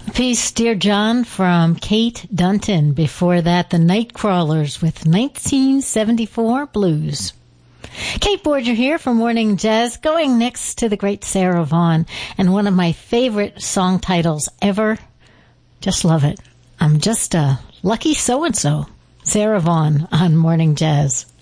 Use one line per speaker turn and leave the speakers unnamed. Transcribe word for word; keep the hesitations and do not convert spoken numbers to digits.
Peace, Dear John, from Kate Dunton. Before that, the Nightcrawlers with nineteen seventy-four Blues. Kate Borger here for Morning Jazz, going next to the great Sarah Vaughan, and one of my favorite song titles ever. Just love it. I'm just a lucky so-and-so. Sarah Vaughan on Morning Jazz.